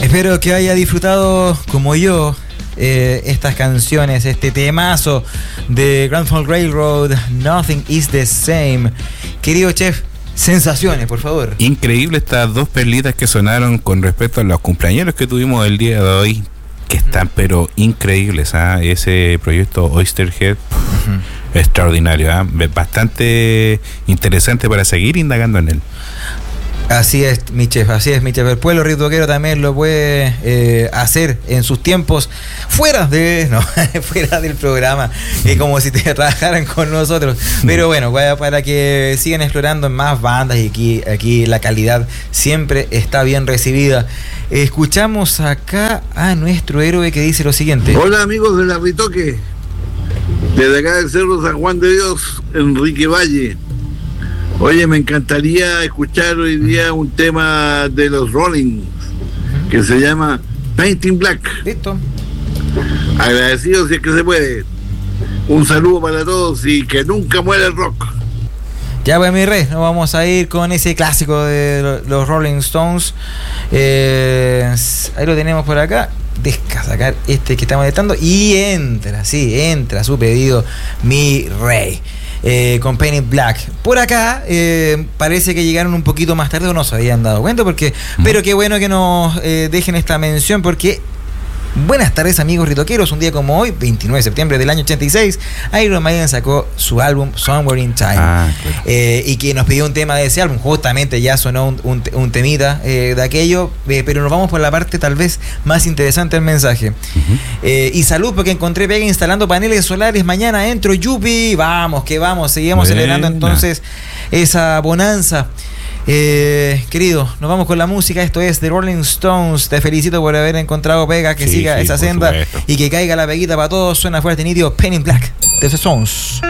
Espero que haya disfrutado como yo estas canciones, este temazo de Grand Funk Railroad, Nothing is the Same. Querido chef, sensaciones, por favor. Increíble estas dos perlitas que sonaron con respecto a los cumpleaños que tuvimos el día de hoy, que están pero increíbles, ese proyecto Oysterhead, extraordinario, bastante interesante para seguir indagando en él. Así es, mi chef, así es, mi chef. El pueblo ritoquero también lo puede hacer en sus tiempos fuera del programa, como si trabajaran con nosotros. Pero bueno, para que sigan explorando en más bandas, y aquí la calidad siempre está bien recibida. Escuchamos acá a nuestro héroe que dice lo siguiente. Hola amigos de la Ritoque, desde acá del Cerro San Juan de Dios, Enrique Valle. Oye, me encantaría escuchar hoy día un tema de los Rolling que se llama Painting Black. Listo. Agradecido si es que se puede. Un saludo para todos y que nunca muera el rock. Ya pues, mi rey, nos vamos a ir con ese clásico de los Rolling Stones. Ahí lo tenemos por acá. Deja sacar este que estamos editando y entra su pedido, mi rey. Con Painted Black. Por acá parece que llegaron un poquito más tarde o no se habían dado cuenta, pero qué bueno que nos dejen esta mención, porque buenas tardes amigos ritoqueros, un día como hoy, 29 de septiembre del año 86, Iron Maiden sacó su álbum Somewhere in Time, claro. Y que nos pidió un tema de ese álbum, justamente ya sonó un temita de aquello, pero nos vamos por la parte tal vez más interesante del mensaje. Y salud, porque encontré pega instalando paneles solares, mañana entro, yupi, vamos, seguimos celebrando entonces esa bonanza. Querido, nos vamos con la música. Esto es The Rolling Stones. Te felicito por haber encontrado pega, que siga esa senda y que caiga la peguita para todos. Suena fuerte, nítido, Painted Black de The Stones.